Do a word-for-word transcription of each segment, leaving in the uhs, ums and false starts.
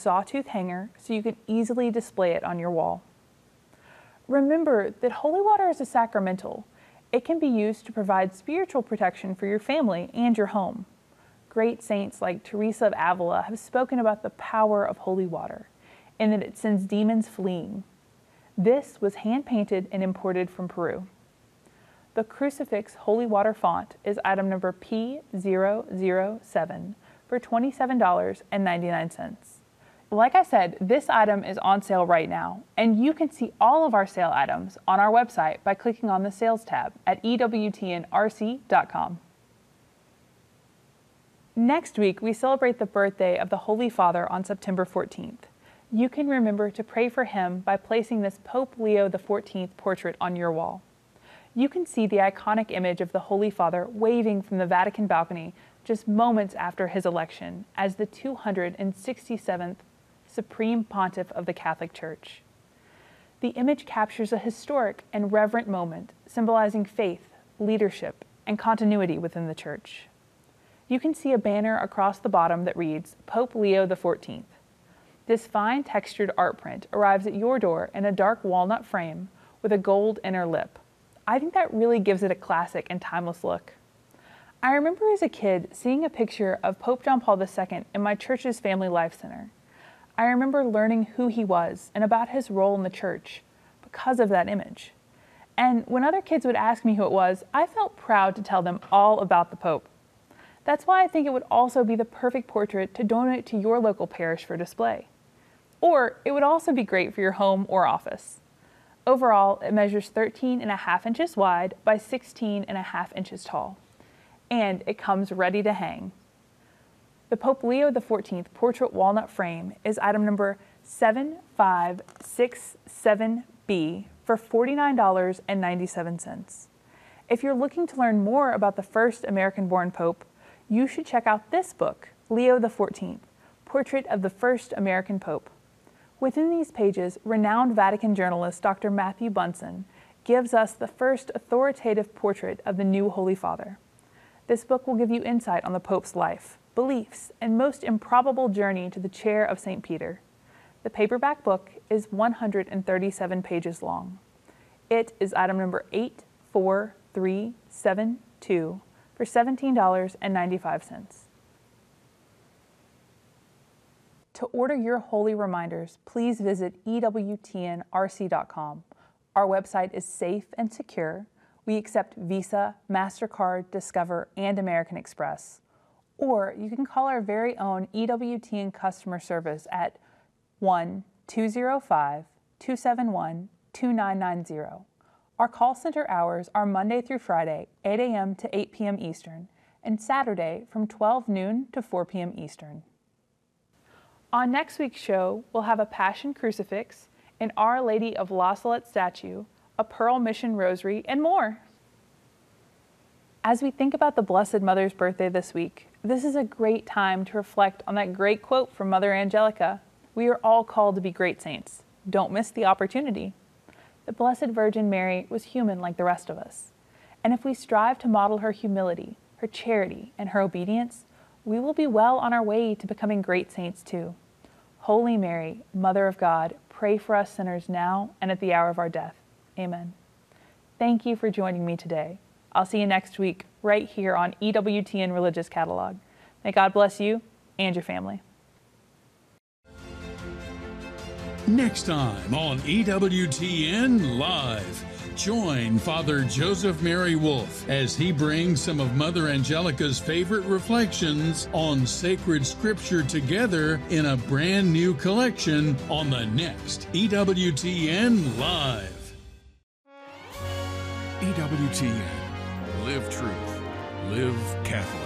sawtooth hanger so you can easily display it on your wall. Remember that holy water is a sacramental. It can be used to provide spiritual protection for your family and your home. Great saints like Teresa of Avila have spoken about the power of holy water and that it sends demons fleeing. This was hand-painted and imported from Peru. The Crucifix Holy Water Font is item number P zero zero seven for twenty-seven dollars and ninety-nine cents. Like I said, this item is on sale right now, and you can see all of our sale items on our website by clicking on the Sales tab at E W T N R C dot com. Next week, we celebrate the birthday of the Holy Father on September fourteenth. You can remember to pray for him by placing this Pope Leo the fourteenth portrait on your wall. You can see the iconic image of the Holy Father waving from the Vatican balcony just moments after his election as the two hundred sixty-seventh Supreme Pontiff of the Catholic Church. The image captures a historic and reverent moment symbolizing faith, leadership, and continuity within the Church. You can see a banner across the bottom that reads Pope Leo the fourteenth. This fine textured art print arrives at your door in a dark walnut frame with a gold inner lip. I think that really gives it a classic and timeless look. I remember as a kid seeing a picture of Pope John Paul the Second in my church's Family Life Center. I remember learning who he was and about his role in the church because of that image. And when other kids would ask me who it was, I felt proud to tell them all about the Pope. That's why I think it would also be the perfect portrait to donate to your local parish for display. Or it would also be great for your home or office. Overall, it measures thirteen and a half inches wide by sixteen and a half inches tall. And it comes ready to hang. The Pope Leo the fourteenth portrait walnut frame is item number seven five six seven B for forty-nine dollars and ninety-seven cents. If you're looking to learn more about the first American-born Pope, you should check out this book, Leo the fourteenth, Portrait of the First American Pope. Within these pages, renowned Vatican journalist Doctor Matthew Bunson gives us the first authoritative portrait of the new Holy Father. This book will give you insight on the Pope's life, beliefs, and most improbable journey to the chair of Saint Peter. The paperback book is one hundred thirty-seven pages long. It is item number eight four three seven two for seventeen dollars and ninety-five cents. To order your holy reminders, please visit E W T N R C dot com. Our website is safe and secure. We accept Visa, MasterCard, Discover, and American Express. Or you can call our very own E W T N customer service at one two zero five, two seven one, two nine nine zero. Our call center hours are Monday through Friday, eight A M to eight P M Eastern, and Saturday from twelve noon to four P M Eastern. On next week's show, we'll have a Passion Crucifix, an Our Lady of La Salette statue, a Pearl Mission Rosary, and more. As we think about the Blessed Mother's birthday this week, this is a great time to reflect on that great quote from Mother Angelica. We are all called to be great saints. Don't miss the opportunity. The Blessed Virgin Mary was human like the rest of us. And if we strive to model her humility, her charity, and her obedience, we will be well on our way to becoming great saints too. Holy Mary, Mother of God, pray for us sinners now and at the hour of our death. Amen. Thank you for joining me today. I'll see you next week right here on E W T N Religious Catalog. May God bless you and your family. Next time on E W T N Live, join Father Joseph Mary Wolfe as he brings some of Mother Angelica's favorite reflections on sacred scripture together in a brand new collection on the next E W T N Live. E W T N. Live truth. Live Catholic.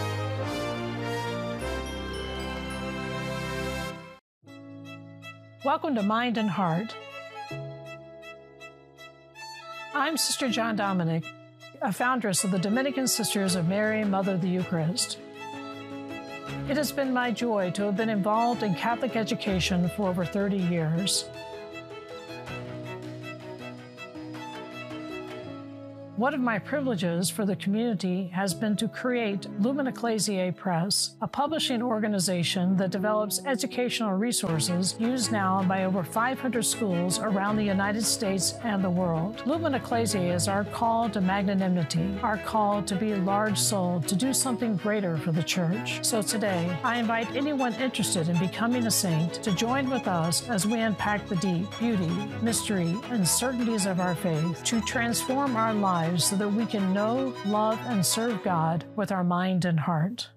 Welcome to Mind and Heart. I'm Sister John Dominic, a foundress of the Dominican Sisters of Mary, Mother of the Eucharist. It has been my joy to have been involved in Catholic education for over thirty years. One of my privileges for the community has been to create Lumen Ecclesiae Press, a publishing organization that develops educational resources used now by over five hundred schools around the United States and the world. Lumen Ecclesiae is our call to magnanimity, our call to be large-souled, to do something greater for the church. So today, I invite anyone interested in becoming a saint to join with us as we unpack the deep beauty, mystery, and certainties of our faith to transform our lives so that we can know, love, and serve God with our mind and heart.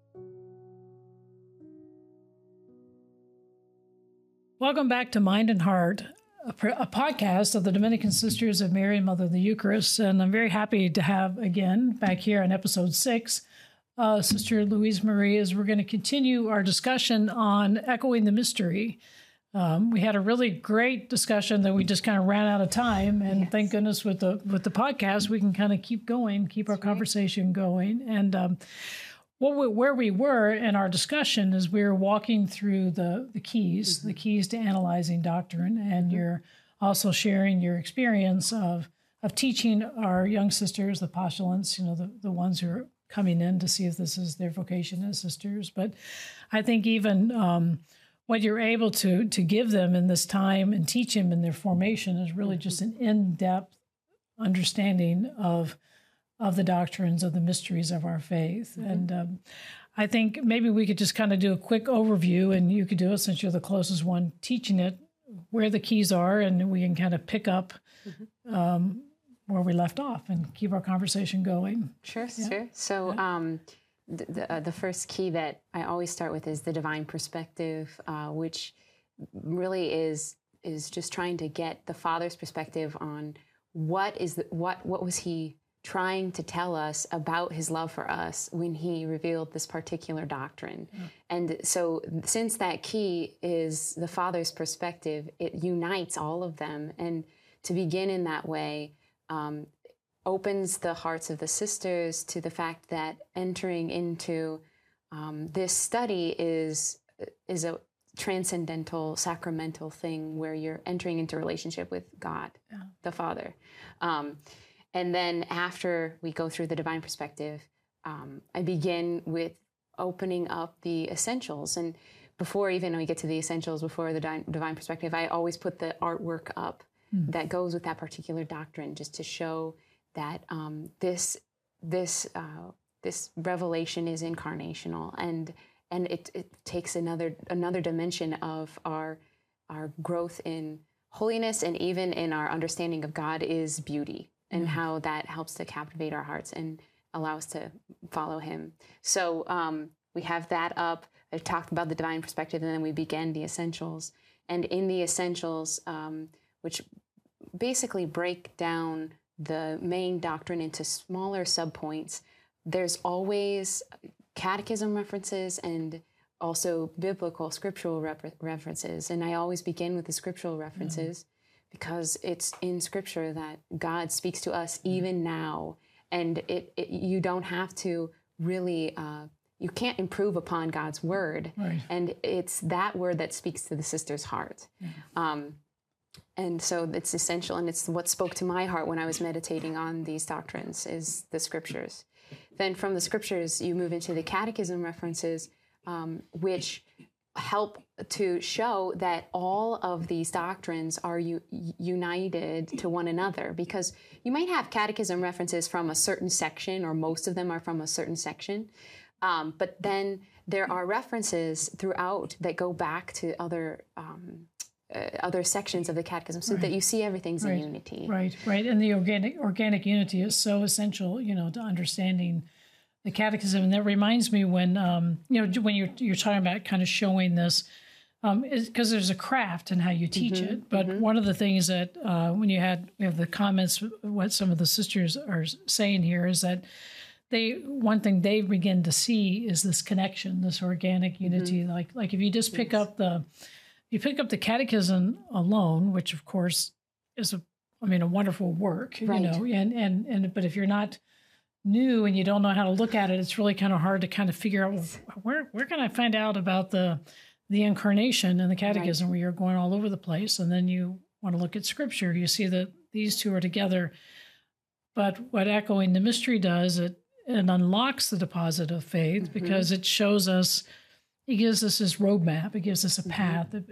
Welcome back to Mind and Heart, a, a podcast of the Dominican Sisters of Mary, Mother of the Eucharist. And I'm very happy to have, again, back here on episode six, uh, Sister Louise Marie, as we're going to continue our discussion on echoing the mystery. Um, we had a really great discussion that we just kind of ran out of time, and yes. Thank goodness with the with the podcast we can kind of keep going, keep our That's conversation right. going. And um, what we, where we were in our discussion is we were walking through the the keys, mm-hmm. the keys to analyzing doctrine, and mm-hmm. you're also sharing your experience of of teaching our young sisters, the postulants, you know, the the ones who are coming in to see if this is their vocation as sisters. But I think even um, what you're able to to give them in this time and teach them in their formation is really just an in-depth understanding of of the doctrines, of the mysteries of our faith. Mm-hmm. And um, I think maybe we could just kind of do a quick overview, and you could do it since you're the closest one teaching it, where the keys are, and we can kind of pick up mm-hmm. um, where we left off and keep our conversation going. Sure, yeah. sure. So yeah. um, the, the, uh, the first key that I always start with is the divine perspective, uh, which really is is just trying to get the Father's perspective on what is the, what what was he trying to tell us about his love for us when he revealed this particular doctrine. Yeah. And so since that key is the Father's perspective, it unites all of them. And to begin in that way um, opens the hearts of the sisters to the fact that entering into um, this study is is a transcendental, sacramental thing where you're entering into relationship with God, yeah. the Father. Um, and then after we go through the divine perspective, um, I begin with opening up the essentials. And before even we get to the essentials, before the di- divine perspective, I always put the artwork up mm. that goes with that particular doctrine, just to show that um, this this uh, this revelation is incarnational, and and it, it takes another another dimension of our our growth in holiness, and even in our understanding of God is beauty, and mm-hmm. how that helps to captivate our hearts and allow us to follow Him. So um, we have that up. I talked about the divine perspective, and then we began the essentials. And in the essentials, um, which basically break down the main doctrine into smaller subpoints, there's always catechism references and also biblical scriptural rep- references. And I always begin with the scriptural references mm-hmm. because it's in Scripture that God speaks to us mm-hmm. even now. And it, it you don't have to really, uh, you can't improve upon God's word. Right. And it's that word that speaks to the sister's heart. Mm-hmm. Um, And so it's essential, and it's what spoke to my heart when I was meditating on these doctrines, is the Scriptures. Then from the Scriptures, you move into the catechism references, um, which help to show that all of these doctrines are u- united to one another, because you might have catechism references from a certain section, or most of them are from a certain section, um, but then there are references throughout that go back to other um Uh, other sections of the catechism, so right. that you see everything's right. in unity. Right, right. And the organic organic unity is so essential, you know, to understanding the catechism. And that reminds me when, um, you know, when you're you're talking about kind of showing this, um, because there's a craft in how you teach mm-hmm. it. But mm-hmm. one of the things that uh, when you had we have the comments, what some of the sisters are saying here is that they one thing they begin to see is this connection, this organic unity. Mm-hmm. Like like if you just pick yes. up the You pick up the catechism alone, which of course is a, I mean, a wonderful work, right. you know, and, and, and, but if you're not new and you don't know how to look at it, it's really kind of hard to kind of figure out, well, where, where can I find out about the, the incarnation and the catechism, right. where you're going all over the place. And then you want to look at Scripture. You see that these two are together. But what Echoing the Mystery does, it, it unlocks the deposit of faith mm-hmm. because it shows us, it gives us this roadmap, it gives us a path, mm-hmm.